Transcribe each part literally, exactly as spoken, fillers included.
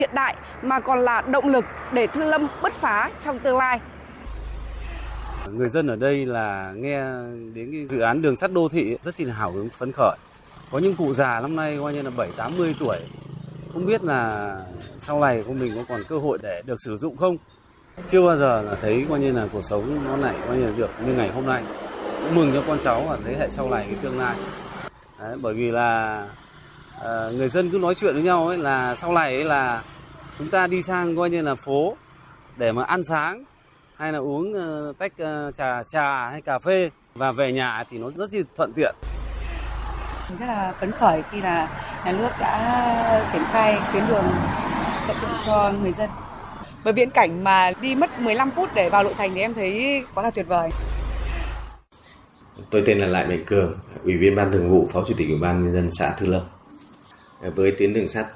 hiện đại mà còn là động lực để Thư Lâm bứt phá trong tương lai. Người dân ở đây là nghe đến cái dự án đường sắt đô thị rất là hào hứng phấn khởi. Có những cụ già năm nay coi như là bảy tám mươi tuổi, không biết là sau này của mình có còn cơ hội để được sử dụng không. Chưa bao giờ là thấy coi như là cuộc sống nó này coi như là được như ngày hôm nay. Cũng mừng cho con cháu và thế hệ sau này cái tương lai. Đấy, bởi vì là uh, người dân cứ nói chuyện với nhau ấy là sau này ấy là chúng ta đi sang coi như là phố để mà ăn sáng hay là uống uh, tách uh, trà trà hay cà phê và về nhà thì nó rất là thuận tiện. Mình rất là phấn khởi khi là nhà nước đã triển khai tuyến đường thuận tiện cho người dân. Bởi viễn cảnh mà đi mất mười lăm phút để vào nội thành thì em thấy quá là tuyệt vời. Tôi tên là Lại Mạnh Cường, Ủy viên Ban Thường vụ, Phó Chủ tịch Ủy ban Nhân dân xã Thư Lâm. Với tuyến đường sắt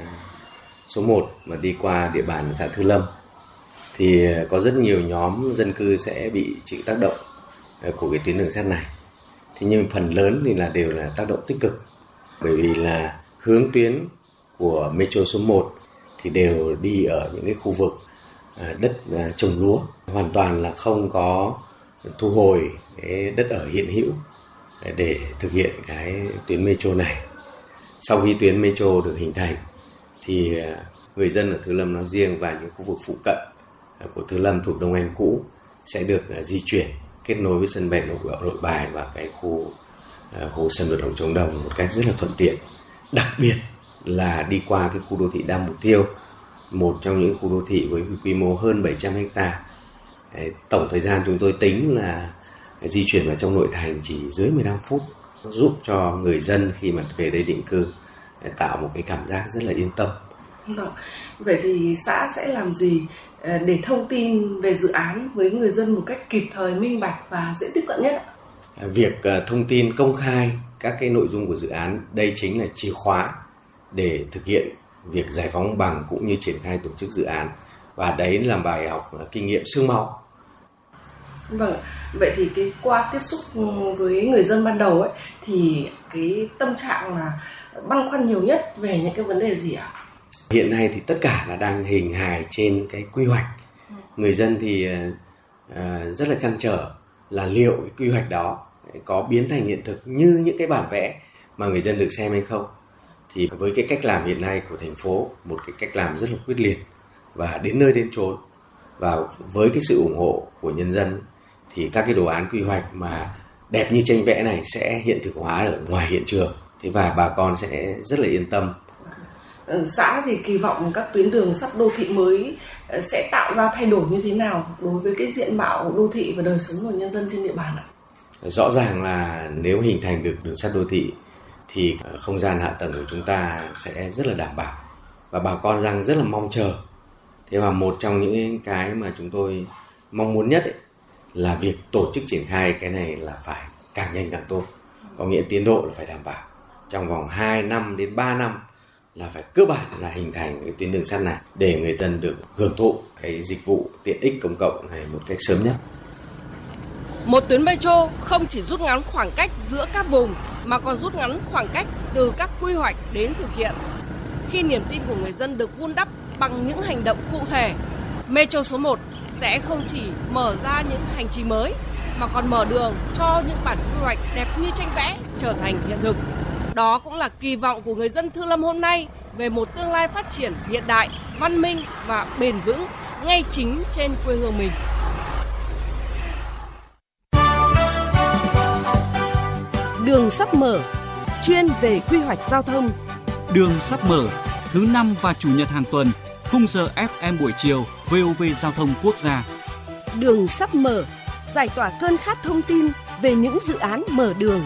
số một mà đi qua địa bàn xã Thư Lâm thì có rất nhiều nhóm dân cư sẽ bị chịu tác động của cái tuyến đường sắt này. Thế nhưng phần lớn thì là đều là tác động tích cực, bởi vì là hướng tuyến của Metro số một thì đều đi ở những cái khu vực đất trồng lúa, hoàn toàn là không có thu hồi cái đất ở hiện hữu để thực hiện cái tuyến metro này. Sau khi tuyến metro được hình thành thì người dân ở Thư Lâm nói riêng và những khu vực phụ cận của Thư Lâm thuộc Đông Anh cũ sẽ được di chuyển kết nối với sân bay Nội Bài và cái khu khu sân vận động Chống Đồng một cách rất là thuận tiện. Đặc biệt là đi qua cái khu đô thị Đa Mục Tiêu, một trong những khu đô thị với quy mô hơn bảy trăm héc ta. Tổng thời gian chúng tôi tính là di chuyển vào trong nội thành chỉ dưới mười lăm phút, giúp cho người dân khi mà về đây định cư tạo một cái cảm giác rất là yên tâm. Vâng. Vậy thì xã sẽ làm gì để thông tin về dự án với người dân một cách kịp thời, minh bạch và dễ tiếp cận nhất ạ? Việc thông tin công khai các cái nội dung của dự án, đây chính là chìa khóa để thực hiện việc giải phóng bằng cũng như triển khai tổ chức dự án, và đấy là bài học kinh nghiệm xương máu. Vâng, vậy thì cái qua tiếp xúc với người dân ban đầu ấy thì cái tâm trạng là băn khoăn nhiều nhất về những cái vấn đề gì ạ? Hiện nay thì tất cả là đang hình hài trên cái quy hoạch. Người dân thì uh, rất là trăn trở là liệu cái quy hoạch đó có biến thành hiện thực như những cái bản vẽ mà người dân được xem hay không. Thì với cái cách làm hiện nay của thành phố, một cái cách làm rất là quyết liệt và đến nơi đến chốn, và với cái sự ủng hộ của nhân dân thì các cái đồ án quy hoạch mà đẹp như tranh vẽ này sẽ hiện thực hóa ở ngoài hiện trường. Thế và bà con sẽ rất là yên tâm. Xã thì kỳ vọng các tuyến đường sắt đô thị mới sẽ tạo ra thay đổi như thế nào đối với cái diện mạo đô thị và đời sống của nhân dân trên địa bàn ạ? Rõ ràng là nếu hình thành được đường sắt đô thị thì không gian hạ tầng của chúng ta sẽ rất là đảm bảo và bà con đang rất là mong chờ. Thế và một trong những cái mà chúng tôi mong muốn nhất ấy, là việc tổ chức triển khai cái này là phải càng nhanh càng tốt. Có nghĩa tiến độ là phải đảm bảo trong vòng hai năm đến ba năm là phải cơ bản là hình thành cái tuyến đường sắt này để người dân được hưởng thụ cái dịch vụ tiện ích công cộng này một cách sớm nhất. Một tuyến metro không chỉ rút ngắn khoảng cách giữa các vùng mà còn rút ngắn khoảng cách từ các quy hoạch đến thực hiện. Khi niềm tin của người dân được vun đắp bằng những hành động cụ thể, Metro số một sẽ không chỉ mở ra những hành trình mới mà còn mở đường cho những bản quy hoạch đẹp như tranh vẽ trở thành hiện thực. Đó cũng là kỳ vọng của người dân Thư Lâm hôm nay về một tương lai phát triển hiện đại, văn minh và bền vững ngay chính trên quê hương mình. Đường sắp mở, chuyên về quy hoạch giao thông. Đường sắp mở, thứ năm và chủ nhật hàng tuần, khung giờ ép em buổi chiều, vê o vê Giao thông Quốc gia. Đường sắp mở, giải tỏa cơn khát thông tin về những dự án mở đường.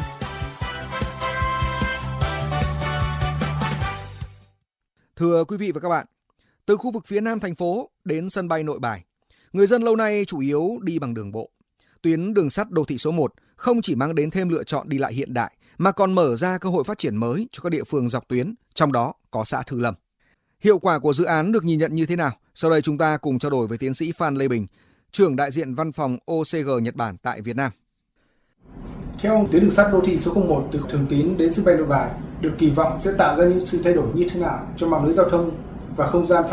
Thưa quý vị và các bạn, từ khu vực phía nam thành phố đến sân bay Nội Bài, người dân lâu nay chủ yếu đi bằng đường bộ. Tuyến đường sắt đô thị số một không chỉ mang đến thêm lựa chọn đi lại hiện đại mà còn mở ra cơ hội phát triển mới cho các địa phương dọc tuyến, trong đó có xã Thư Lâm. Hiệu quả của dự án được nhìn nhận như thế nào? Sau đây chúng ta cùng trao đổi với tiến sĩ Phan Lê Bình, trưởng đại diện văn phòng o xê giê Nhật Bản tại Việt Nam. Theo ông, tuyến đường sắt đô thị số không một từ Thường Tín đến sân bay Nội Bài được kỳ vọng sẽ tạo ra những sự thay đổi như thế nào cho mạng lưới giao thông và không gian phát